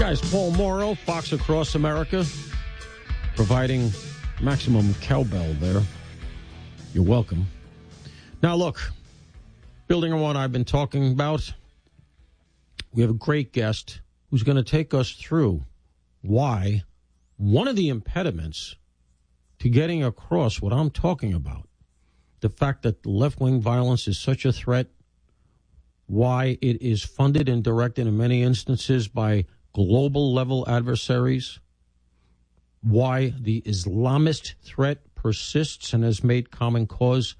Guys, Paul Morrow, Fox Across America, providing maximum cowbell there. You're welcome. Now, look, building on what I've been talking about, we have a great guest who's going to take us through why one of the impediments to getting across what I'm talking about, the fact that left-wing violence is such a threat, why it is funded and directed in many instances by global-level adversaries, why the Islamist threat persists and has made common cause.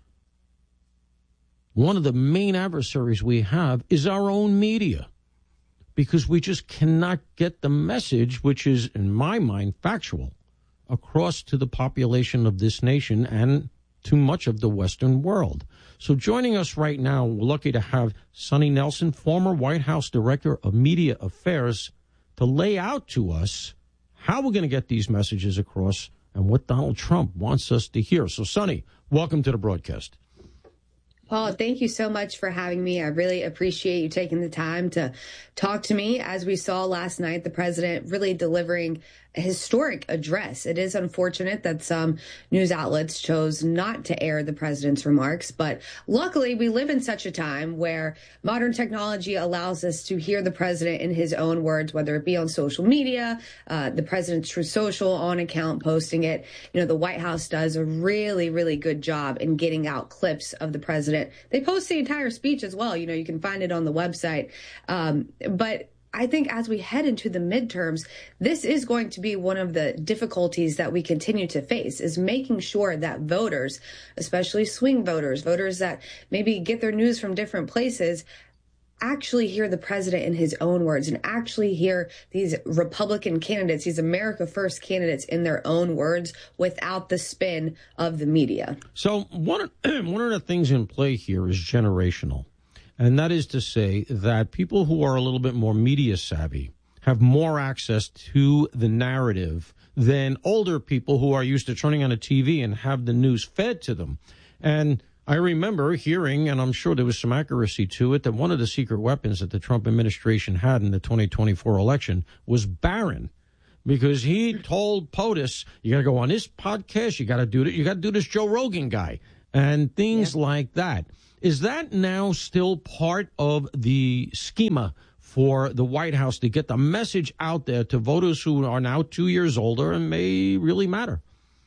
One of the main adversaries we have is our own media, because we just cannot get the message, which is, in my mind, factual, across to the population of this nation and to much of the Western world. So joining us right now, we're lucky to have Sonny Nelson, former White House Director of Media Affairs, to lay out to us how we're going to get these messages across and what Donald Trump wants us to hear. So, Sonny, welcome to the broadcast. Paul, thank you so much for having me. I really appreciate you taking the time to talk to me. As we saw last night, the president really delivering a historic address. It is unfortunate that some news outlets chose not to air the president's remarks, but luckily we live in such a time where modern technology allows us to hear the president in his own words, whether it be on social media, the president's Truth Social on account posting it. You know, the White House does a really, really good job in getting out clips of the president. They post the entire speech as well. You know, you can find it on the website. But I think as we head into the midterms, this is going to be one of the difficulties that we continue to face, is making sure that voters, especially swing voters, voters that maybe get their news from different places, actually hear the president in his own words and actually hear these Republican candidates, these America First candidates in their own words without the spin of the media. So one of the things in play here is generational. And that is to say that people who are a little bit more media savvy have more access to the narrative than older people who are used to turning on a TV and have the news fed to them. And I remember hearing, and I'm sure there was some accuracy to it, that one of the secret weapons that the Trump administration had in the 2024 election was Barron, because he told POTUS, you got to go on this podcast, you got to do this Joe Rogan guy, and things like that. Is that now still part of the schema for the White House to get the message out there to voters who are now 2 years older and may really matter?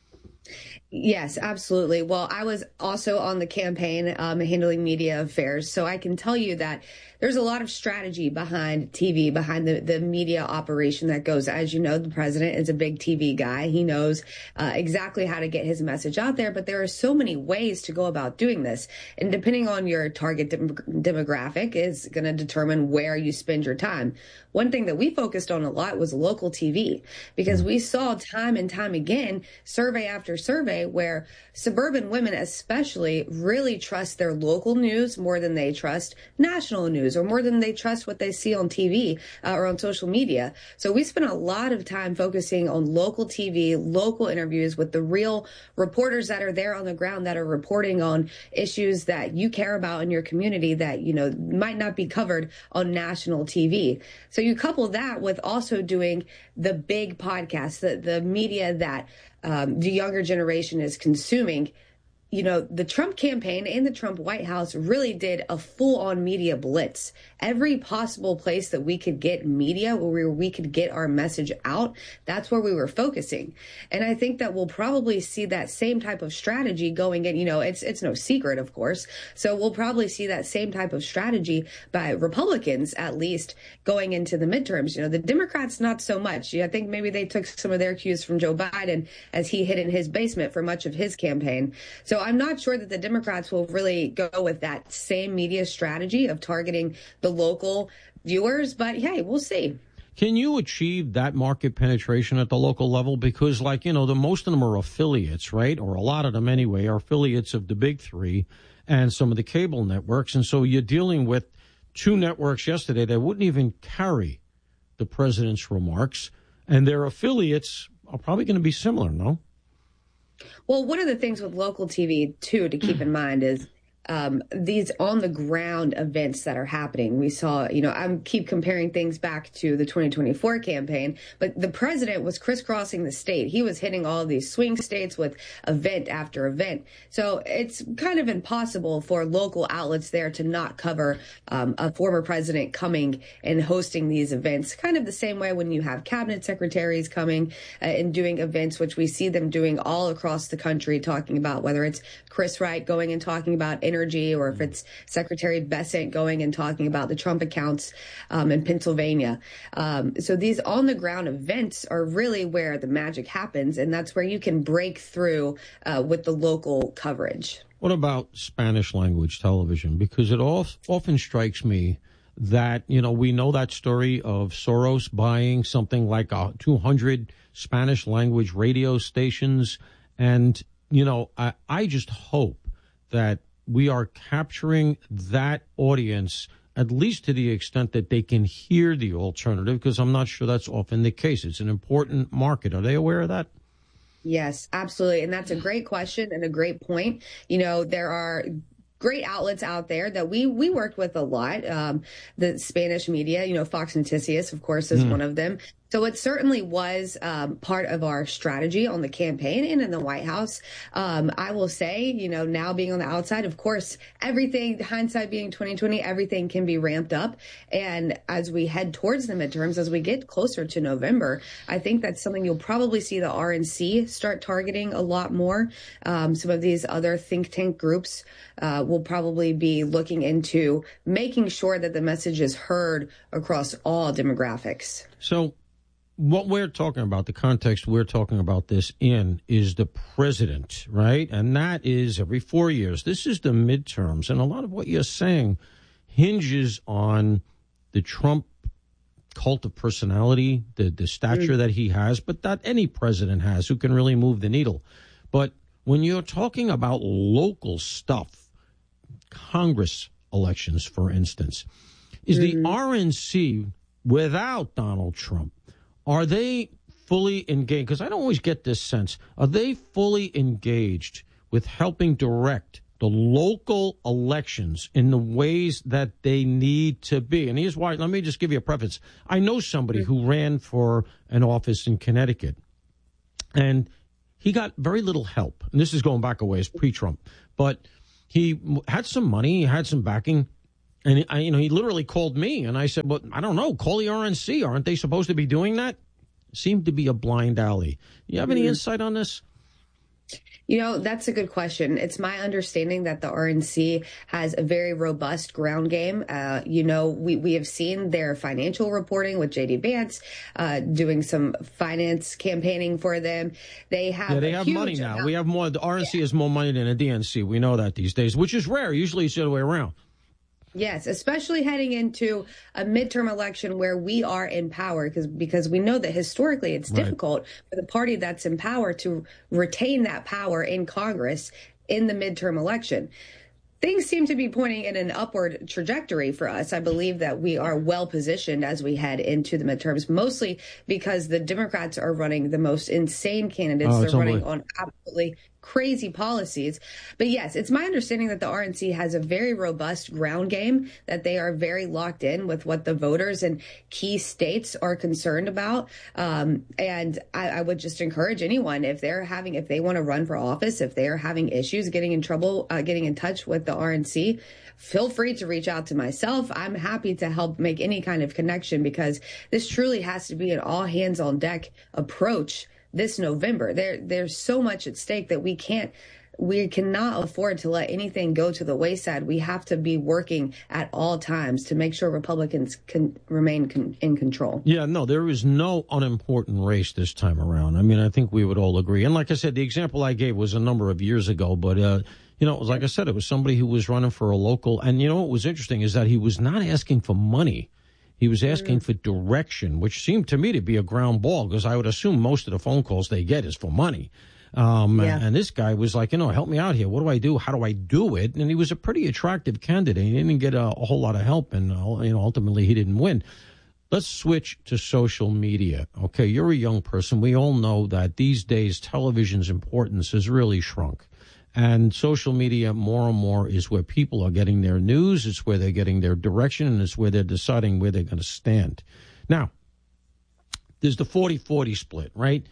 Yes, absolutely. Well, I was also on the campaign handling media affairs, so I can tell you that there's a lot of strategy behind TV, behind the media operation that goes. As you know, the president is a big TV guy. He knows exactly how to get his message out there, but there are so many ways to go about doing this. And depending on your target demographic is going to determine where you spend your time. One thing that we focused on a lot was local TV, because we saw time and time again, survey after survey, where suburban women especially really trust their local news more than they trust national news, or more than they trust what they see on TV or on social media. So we spent a lot of time focusing on local TV, local interviews with the real reporters that are there on the ground, that are reporting on issues that you care about in your community that, you know, might not be covered on national TV. So you couple that with also doing the big podcasts, the media that the younger generation is consuming. You know, the Trump campaign and the Trump White House really did a full-on media blitz. Every possible place that we could get media, where we could get our message out, that's where we were focusing. And I think that we'll probably see that same type of strategy going in. You know, it's no secret, of course. So we'll probably see that same type of strategy by Republicans, at least, going into the midterms. You know, the Democrats, not so much. I think maybe they took some of their cues from Joe Biden as he hid in his basement for much of his campaign. So I'm not sure that the Democrats will really go with that same media strategy of targeting the local viewers, but hey, we'll see. Can you achieve that market penetration at the local level? Because, like, you know, most of them are affiliates, right? Or a lot of them anyway are affiliates of the big three and some of the cable networks. And so you're dealing with two networks yesterday that wouldn't even carry the president's remarks, and their affiliates are probably going to be similar, no? Well, one of the things with local TV, too, to keep in mind is these on the ground events that are happening. We saw, I keep comparing things back to the 2024 campaign, but the president was crisscrossing the state. He was hitting all of these swing states with event after event. So it's kind of impossible for local outlets there to not cover a former president coming and hosting these events, kind of the same way when you have cabinet secretaries coming and doing events, which we see them doing all across the country, talking about whether it's Chris Wright going and talking about energy, or if it's Secretary Bessent going and talking about the Trump accounts in Pennsylvania. So these on the ground events are really where the magic happens, and that's where you can break through with the local coverage. What about Spanish language television? Because it often strikes me that, we know that story of Soros buying something like 200 Spanish language radio stations. And, I just hope that we are capturing that audience, at least to the extent that they can hear the alternative, because I'm not sure that's often the case. It's an important market. Are they aware of that? Yes, absolutely. And that's a great question and a great point. There are great outlets out there that we worked with a lot. The Spanish media, Fox Noticias, of course, is one of them. So it certainly was part of our strategy on the campaign and in the White House. I will say, now being on the outside, of course, everything, hindsight being 2020, everything can be ramped up. And as we head towards the midterms, as we get closer to November, I think that's something you'll probably see the RNC start targeting a lot more. Some of these other think tank groups will probably be looking into making sure that the message is heard across all demographics. So what we're talking about, the context we're talking about this in, is the president, right? And that is every 4 years. This is the midterms. And a lot of what you're saying hinges on the Trump cult of personality, the stature that he has, but that any president has who can really move the needle. But when you're talking about local stuff, Congress elections, for instance, is the RNC, without Donald Trump, are they fully engaged? Because I don't always get this sense. Are they fully engaged with helping direct the local elections in the ways that they need to be? And here's why. Let me just give you a preface. I know somebody who ran for an office in Connecticut, and he got very little help. And this is going back a ways, pre-Trump. But he had some money. He had some backing. And, he literally called me, and I said, well, I don't know, call the RNC. Aren't they supposed to be doing that? Seemed to be a blind alley. You have any insight on this? That's a good question. It's my understanding that the RNC has a very robust ground game. We have seen their financial reporting with J.D. Vance, doing some finance campaigning for them. They have money now. We have more. The RNC has more money than a DNC. We know that these days, which is rare. Usually it's the other way around. Yes, especially heading into a midterm election where we are in power, because we know that historically it's difficult for the party that's in power to retain that power in Congress in the midterm election. Things seem to be pointing in an upward trajectory for us. I believe that we are well positioned as we head into the midterms, mostly because the Democrats are running the most insane candidates. They're running on absolutely crazy policies. But yes, it's my understanding that the RNC has a very robust ground game, that they are very locked in with what the voters in key states are concerned about. And I would just encourage anyone, if they want to run for office, if they are having issues getting in trouble, getting in touch with the RNC, feel free to reach out to myself. I'm happy to help make any kind of connection, because this truly has to be an all hands on deck approach this November. There's so much at stake that we cannot afford to let anything go to the wayside. We have to be working at all times to make sure Republicans can remain in control. Yeah, no, there is no unimportant race this time around. I mean, I think we would all agree. And like I said, the example I gave was a number of years ago, but it was like I said, it was somebody who was running for a local. And what was interesting is that he was not asking for money. He was asking for direction, which seemed to me to be a ground ball, because I would assume most of the phone calls they get is for money. And this guy was like, help me out here. What do I do? How do I do it? And he was a pretty attractive candidate. He didn't get a whole lot of help, and ultimately he didn't win. Let's switch to social media. Okay, you're a young person. We all know that these days television's importance has really shrunk. And social media more and more is where people are getting their news. It's where they're getting their direction, and it's where they're deciding where they're going to stand. Now, there's the 40-40 split, right?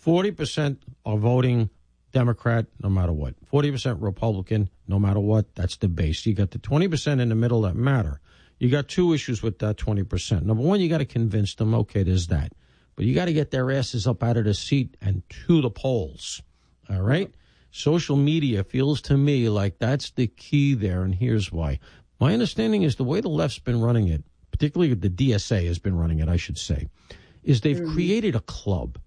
40% are voting Democrat no matter what. 40% Republican no matter what. That's the base. You got the 20% in the middle that matter. You got two issues with that 20%. Number one, you got to convince them, okay, there's that. But you got to get their asses up out of the seat and to the polls. All right? Social media feels to me like that's the key there, and here's why. My understanding is the way the left's been running it, particularly the DSA has been running it, I should say, is they've created a club,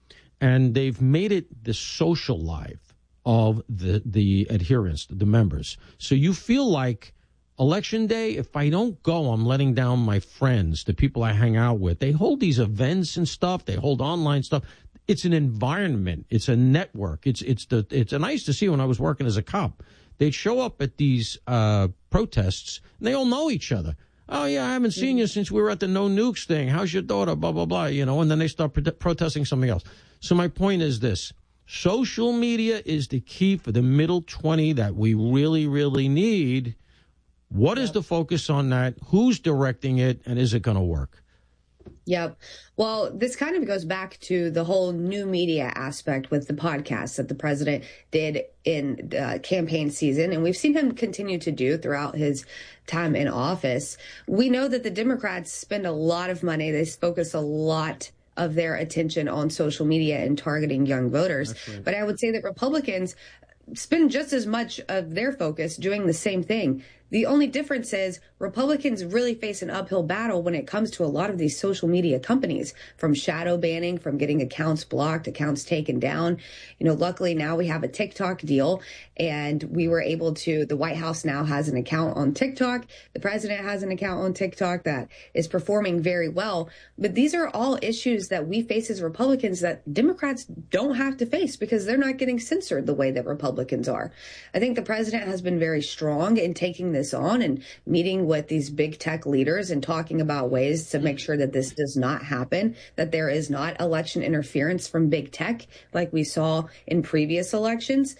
and they've made it the social life of the adherents, the members. So you feel like Election day, if I don't go, I'm letting down my friends, the people I hang out with. They hold these events and stuff. They hold online stuff. It's an environment. It's a network. It's and I used to see when I was working as a cop. They'd show up at these protests, and they all know each other. Oh, yeah, I haven't seen you since we were at the No Nukes thing. How's your daughter? Blah, blah, blah, and then they start protesting something else. So my point is this. Social media is the key for the middle 20 that we really, really need. What is the focus on that? Who's directing it? And is it going to work? Yep. Well, this kind of goes back to the whole new media aspect with the podcast that the president did in campaign season. And we've seen him continue to do throughout his time in office. We know that the Democrats spend a lot of money. They focus a lot of their attention on social media and targeting young voters. Right. But I would say that Republicans spend just as much of their focus doing the same thing. The only difference is Republicans really face an uphill battle when it comes to a lot of these social media companies, from shadow banning, from getting accounts blocked, accounts taken down. Luckily now we have a TikTok deal, and we were able to, the White House now has an account on TikTok. The president has an account on TikTok that is performing very well. But these are all issues that we face as Republicans that Democrats don't have to face because they're not getting censored the way that Republicans are. I think the president has been very strong in taking this on and meeting with these big tech leaders and talking about ways to make sure that this does not happen, that there is not election interference from big tech like we saw in previous elections.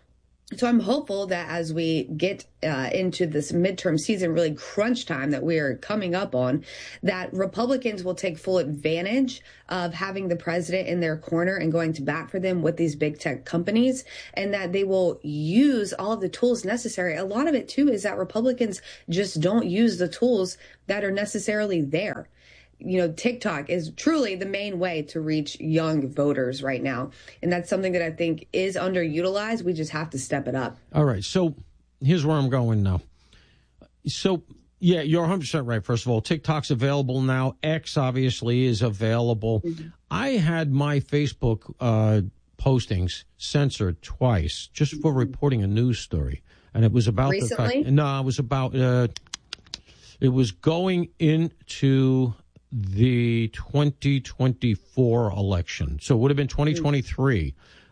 So I'm hopeful that as we get into this midterm season, really crunch time that we are coming up on, that Republicans will take full advantage of having the president in their corner and going to bat for them with these big tech companies, and that they will use all of the tools necessary. A lot of it, too, is that Republicans just don't use the tools that are necessarily there. TikTok is truly the main way to reach young voters right now. And that's something that I think is underutilized. We just have to step it up. All right. So here's where I'm going now. So, yeah, you're 100% right. First of all, TikTok's available now. X obviously is available. Mm-hmm. I had my Facebook postings censored twice just for reporting a news story. And it was about recently? The fact. No, it was about, it was going into the 2024 election. So it would have been 2023.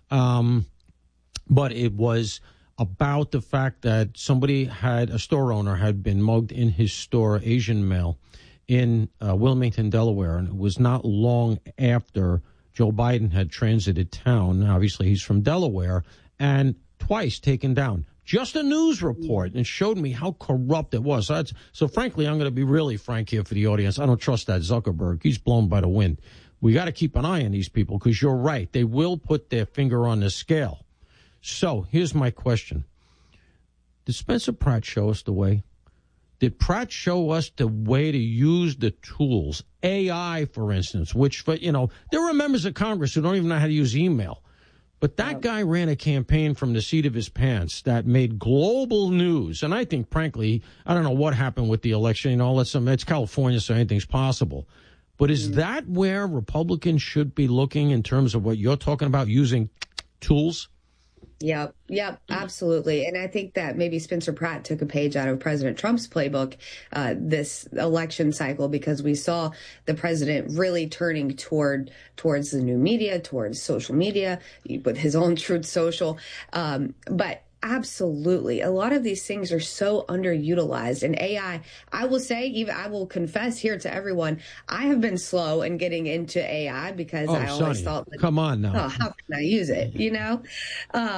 But it was about the fact that a store owner had been mugged in his store, Asian male, in Wilmington, Delaware. And it was not long after Joe Biden had transited town. Obviously, he's from Delaware, and twice taken down. Just a news report, and showed me how corrupt it was. So frankly, I'm going to be really frank here for the audience. I don't trust that Zuckerberg. He's blown by the wind. We got to keep an eye on these people because you're right. They will put their finger on the scale. So here's my question. Did Spencer Pratt show us the way? Did Pratt show us the way to use the tools? AI, for instance, which, there are members of Congress who don't even know how to use email. But that guy ran a campaign from the seat of his pants that made global news. And I think, frankly, I don't know what happened with the election. It's California, so anything's possible. But is that where Republicans should be looking in terms of what you're talking about, using tools? Yep, absolutely. And I think that maybe Spencer Pratt took a page out of President Trump's playbook this election cycle, because we saw the president really turning towards the new media, towards social media with his own Truth Social. But absolutely, a lot of these things are so underutilized. And AI, I will say, I will confess here to everyone, I have been slow in getting into AI because I always thought, come on now, how can I use it?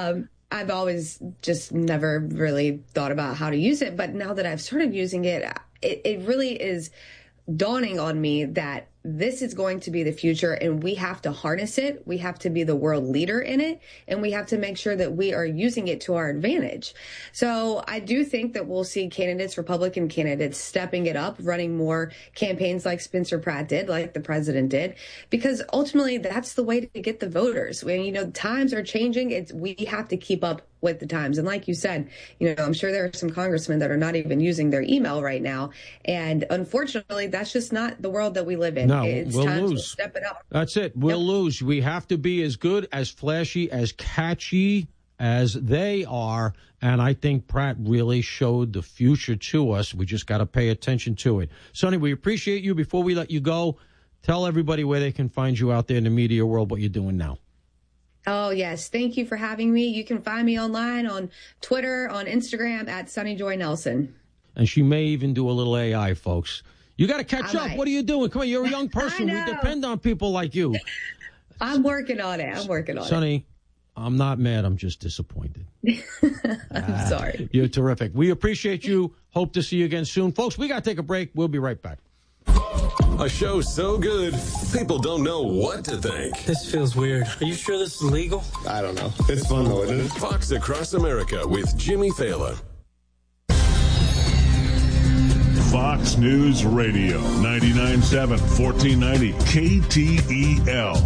I've always just never really thought about how to use it. But now that I've started using it, it really is dawning on me that this is going to be the future, and we have to harness it. We have to be the world leader in it, and we have to make sure that we are using it to our advantage. So I do think that we'll see candidates, Republican candidates, stepping it up, running more campaigns like Spencer Pratt did, like the president did, because ultimately that's the way to get the voters. When, times are changing. We have to keep up with the times. And like you said, I'm sure there are some congressmen that are not even using their email right now. And unfortunately, that's just not the world that we live in. No, it's we'll time lose. to step it up. That's it. We'll lose. We have to be as good, as flashy, as catchy as they are. And I think Pratt really showed the future to us. We just got to pay attention to it. Sonny, we appreciate you. Before we let you go, tell everybody where they can find you out there in the media world, what you're doing now. Oh, yes. Thank you for having me. You can find me online on Twitter, on Instagram at Sonny Joy Nelson. And she may even do a little AI, folks. You got to catch up. What are you doing? Come on, you're a young person. We depend on people like you. I'm working on it. Sonny, I'm not mad. I'm just disappointed. I'm sorry. You're terrific. We appreciate you. Hope to see you again soon. Folks, we got to take a break. We'll be right back. A show so good, people don't know what to think. This feels weird. Are you sure this is legal? I don't know. It's fun, though, isn't it? Fox Across America with Jimmy Thaler. Fox News Radio, 99.7, 1490, KTEL.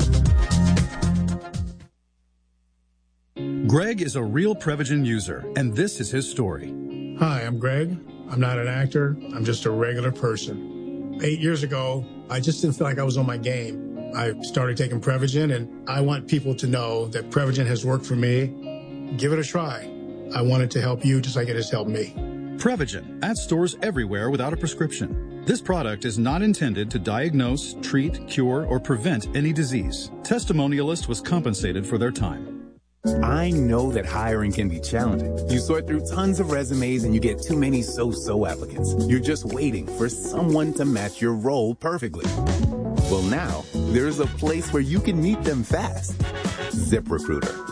Greg is a real Prevagen user, and this is his story. Hi, I'm Greg. I'm not an actor. I'm just a regular person. 8 years ago, I just didn't feel like I was on my game. I started taking Prevagen, and I want people to know that Prevagen has worked for me. Give it a try. I want it to help you just like it has helped me. Prevagen, at stores everywhere without a prescription. This product is not intended to diagnose, treat, cure, or prevent any disease. Testimonialist was compensated for their time. I know that hiring can be challenging. You sort through tons of resumes and you get too many so-so applicants. You're just waiting for someone to match your role perfectly. Well, now, there's a place where you can meet them fast. ZipRecruiter.